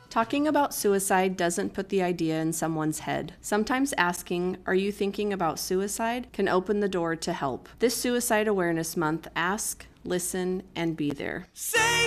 Talking about suicide doesn't put the idea in someone's head. Sometimes asking, "Are you thinking about suicide?" can open the door to help. This Suicide Awareness Month, ask, listen, and be there. Say